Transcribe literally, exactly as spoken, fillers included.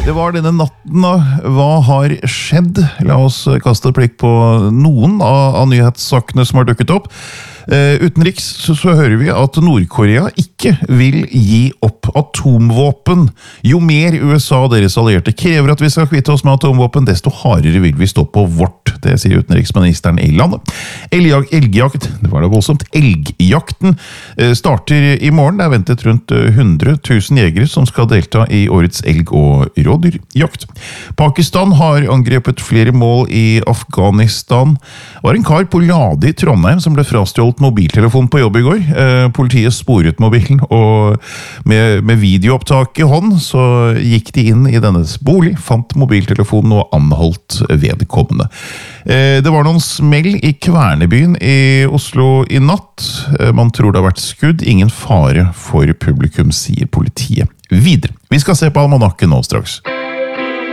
Det var denne natten da. Hva har skjedd? La oss kaste et blikk på noen av, av nyhetssakene som har dukket opp. Uh, utenriks så, så hører vi at Nord-Korea ikke vil gi opp atomvåpen. Jo mer U S A og deres allierte krever at vi skal kvitte oss med atomvåpen, desto hardere vil vi stå på vårt. Det sier utenriksministeren i landet. Elgjakt, elgjakt, det var da voldsomt. Elgjakten uh, starter i morgen. Det er ventet rundt hundre tusen jegere som skal delta i årets elg- og rådyrjakt. Pakistan har angrepet flere mål i Afghanistan. Det var en kar på Lade i Trondheim som ble frastjålet mobiltelefon på jobb i går. Eh, politiet sporet mobilen, og med, med videoopptak i hånd så gikk de inn i dennes bolig, fant mobiltelefonen og anholdt vedkommende. Eh, det var noen smell i Kvernebyen i Oslo i natt. Eh, man tror det har vært skudd. Ingen fare for publikum, sier politiet. Videre. Vi skal se på almanakken nå straks.